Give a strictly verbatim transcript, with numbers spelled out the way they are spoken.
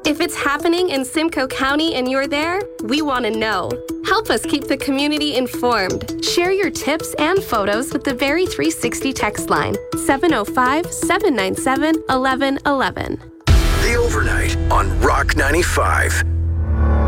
If it's happening in Simcoe County and you're there, we want to know. Help us keep the community informed. Share your tips and photos with the Very three sixty text line, seven oh five, seven nine seven, one one one one. The Overnight on Rock ninety-five.